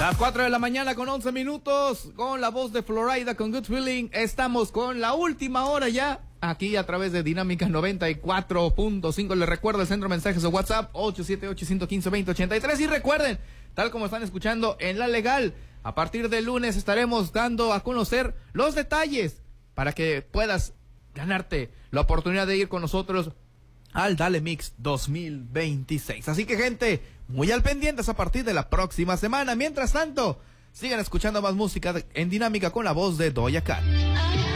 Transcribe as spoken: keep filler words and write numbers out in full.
Las cuatro de la mañana con once minutos, con la voz de Florida, con Good Feeling. Estamos con la última hora ya, aquí a través de Dinámica noventa y cuatro punto cinco. Les recuerdo el centro de mensajes de WhatsApp, ocho siete ocho, uno cinco dos cero, dos ocho tres. Y recuerden, tal como están escuchando en La Legal, a partir del lunes estaremos dando a conocer los detalles para que puedas ganarte la oportunidad de ir con nosotros al Dale Mix dos mil veintiséis. Así que, gente, muy al pendientes a partir de la próxima semana. Mientras tanto, sigan escuchando más música en Dinámica con la voz de Doja Cat.